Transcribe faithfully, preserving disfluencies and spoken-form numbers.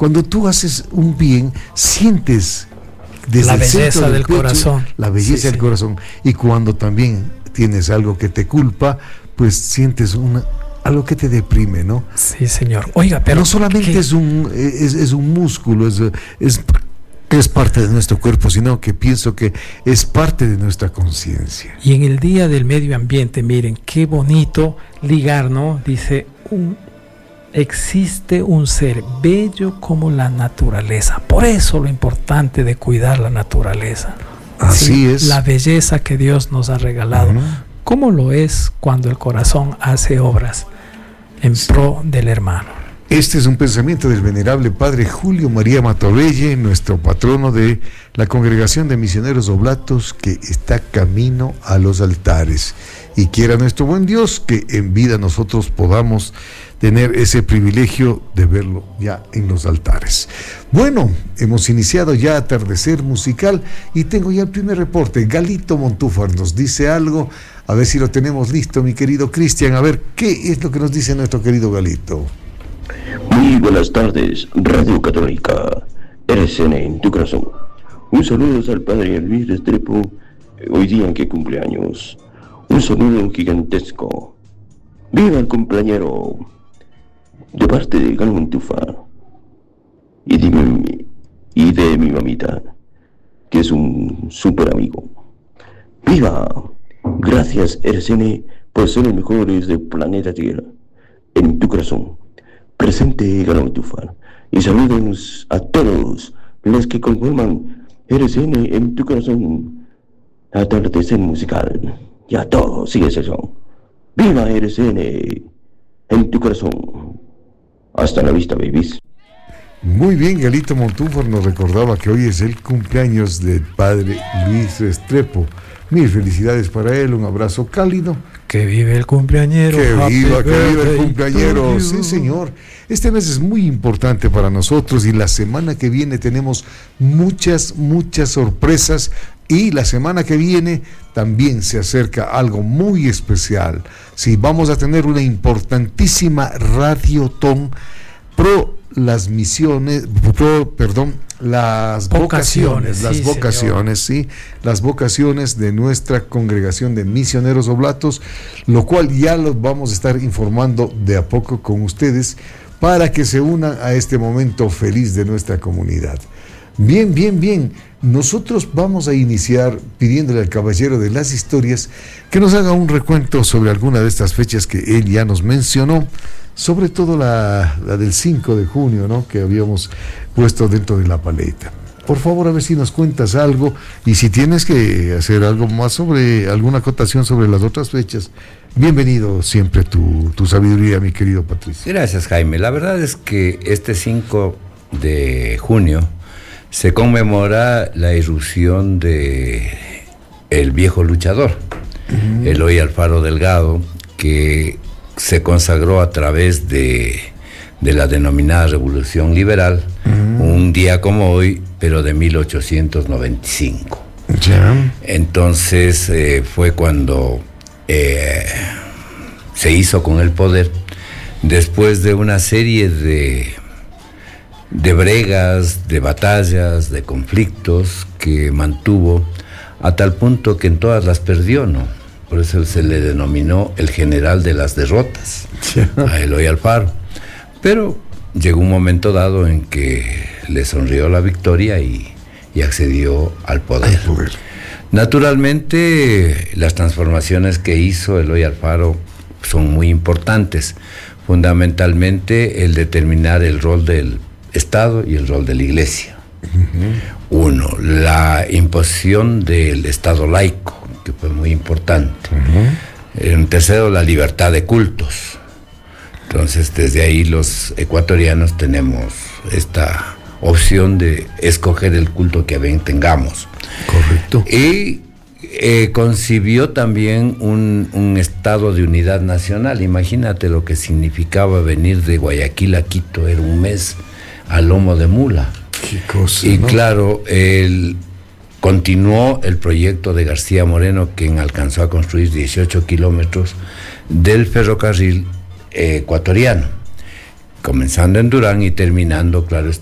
Cuando tú haces un bien, sientes desde la el belleza centro del, del pecho, corazón. la belleza Sí, del sí. corazón. Y cuando también tienes algo que te culpa, pues sientes una, algo que te deprime, ¿no? Sí, señor. Oiga, pero no solamente ¿qué? es un es, es un músculo, es, es es parte de nuestro cuerpo, sino que pienso que es parte de nuestra conciencia. Y en el Día del Medio Ambiente, miren, qué bonito ligar, ¿no? Dice, un, existe un ser bello como la naturaleza. Por eso lo importante de cuidar la naturaleza. Así ¿sí? es. La belleza que Dios nos ha regalado. Uh-huh. ¿Cómo lo es cuando el corazón hace obras en sí. pro del hermano? Este es un pensamiento del venerable Padre Julio María Matorrelle, nuestro patrono de la Congregación de Misioneros Oblatos, que está camino a los altares. Y quiera nuestro buen Dios que en vida nosotros podamos tener ese privilegio de verlo ya en los altares. Bueno, hemos iniciado ya Atardecer Musical y tengo ya el primer reporte. Galito Montúfar nos dice algo, a ver si lo tenemos listo, mi querido Cristian. A ver, ¿qué es lo que nos dice nuestro querido Galito? Muy buenas tardes, Radio Católica, R C N en tu corazón. Un saludo al Padre Luis Restrepo, hoy día en que cumpleaños. Un saludo gigantesco. ¡Viva el cumpleañero! De parte de Galo Montufa y de mi, y de mi mamita, que es un súper amigo. ¡Viva! Gracias, R C N, por ser los mejores del planeta Tierra, en tu corazón. Presente Galo Montufa. Y saludos a todos los que conforman R C N en tu corazón. Atardecer Musical. Y a todos, sigue eso. ¡Viva R C N en tu corazón! Hasta la vista, babies. Muy bien, Galito Montúfar nos recordaba que hoy es el cumpleaños del Padre Luis Restrepo. Mil felicidades para él, un abrazo cálido. Que vive el cumpleañero. Que viva, que viva el cumpleañero. Sí, señor. Este mes es muy importante para nosotros y la semana que viene tenemos muchas, muchas sorpresas. Y la semana que viene también se acerca algo muy especial. Sí, vamos a tener una importantísima radiotón pro las misiones, pro, perdón, las vocaciones, vocaciones las sí, vocaciones, señor. sí, las vocaciones de nuestra Congregación de Misioneros Oblatos, lo cual ya los vamos a estar informando de a poco con ustedes para que se unan a este momento feliz de nuestra comunidad. Bien, bien, bien. Nosotros vamos a iniciar pidiéndole al caballero de las historias que nos haga un recuento sobre alguna de estas fechas que él ya nos mencionó, sobre todo la, la del cinco de junio, ¿no?, que habíamos puesto dentro de la paleta. Por favor, a ver si nos cuentas algo, y si tienes que hacer algo más sobre alguna acotación sobre las otras fechas, bienvenido siempre tu, tu sabiduría, mi querido Patricio. Gracias, Jaime. La verdad es que este cinco de junio se conmemora la irrupción de el viejo luchador, uh-huh. Eloy Alfaro Delgado, que se consagró a través de, de la denominada Revolución Liberal, uh-huh. un día como hoy, pero de mil ochocientos noventa y cinco. Yeah. Entonces eh, fue cuando eh, se hizo con el poder, después de una serie de de bregas, de batallas, de conflictos que mantuvo a tal punto que en todas las perdió, ¿no? Por eso se le denominó el general de las derrotas, a Eloy Alfaro. Pero llegó un momento dado en que le sonrió la victoria y, y accedió al poder. Al poder. Naturalmente, las transformaciones que hizo Eloy Alfaro son muy importantes. Fundamentalmente, el determinar el rol del Estado y el rol de la Iglesia. Uh-huh. Uno, la imposición del Estado laico, que fue muy importante. Uh-huh. En tercero, la libertad de cultos. Entonces, desde ahí los ecuatorianos tenemos esta opción de escoger el culto que bien tengamos. Correcto. Y eh, concibió también un, un estado de unidad nacional. Imagínate lo que significaba venir de Guayaquil a Quito, era un mes al lomo de mula. Qué cosa, y ¿no? claro, él continuó el proyecto de García Moreno, quien alcanzó a construir dieciocho kilómetros del ferrocarril eh, ecuatoriano, comenzando en Durán y terminando, claro,